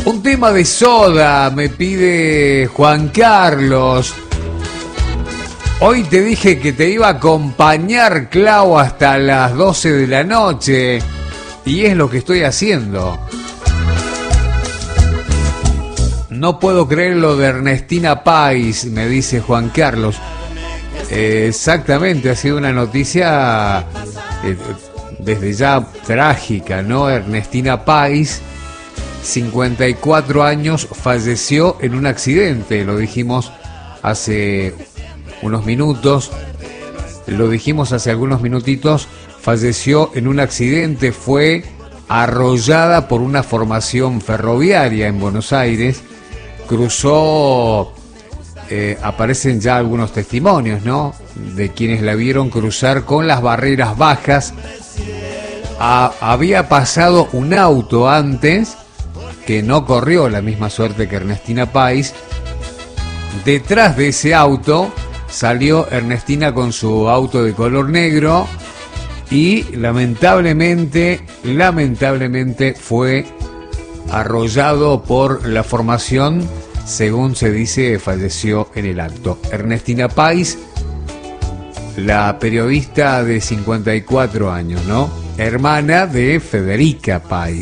Un tema de Soda me pide Juan Carlos. Hoy te dije que te iba a acompañar, Clau, hasta las 12 de la noche. Y es lo que estoy haciendo. No puedo creer lo de Ernestina Pais, me dice Juan Carlos. Exactamente, ha sido una noticia desde ya trágica, ¿no? Ernestina Pais, 54 años, falleció en un accidente, lo dijimos hace unos minutos, falleció en un accidente, fue arrollada por una formación ferroviaria en Buenos Aires, cruzó, aparecen ya algunos testimonios, ¿no?, de quienes la vieron cruzar con las barreras bajas. Había pasado un auto antes que no corrió la misma suerte que Ernestina Pais. Detrás de ese auto salió Ernestina con su auto de color negro y lamentablemente fue arrollado por la formación. Según se dice, falleció en el acto. Ernestina Pais, la periodista de 54 años, ¿no? Hermana de Federica Pais.